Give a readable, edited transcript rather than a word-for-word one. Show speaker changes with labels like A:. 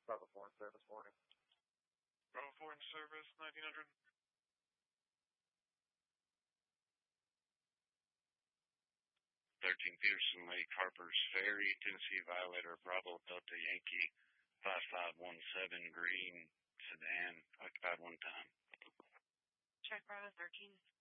A: Bravo 4 in service, morning.
B: Bravo 4 in service, 1900.
C: 13 Peterson Lake, Harper's Ferry, Tennessee Violator, Bravo Delta Yankee, 5517 green sedan, occupied one time.
D: Check Bravo 13.